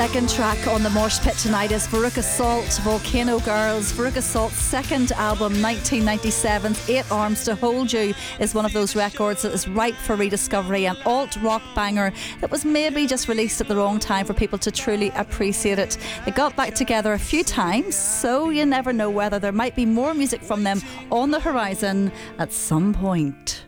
Second track on the Mosh Pit tonight is Veruca Salt, Volcano Girls. Veruca Salt's second album, 1997's Eight Arms to Hold You, is one of those records that is ripe for rediscovery, an alt-rock banger that was maybe just released at the wrong time for people to truly appreciate it. They got back together a few times, so you never know whether there might be more music from them on the horizon at some point.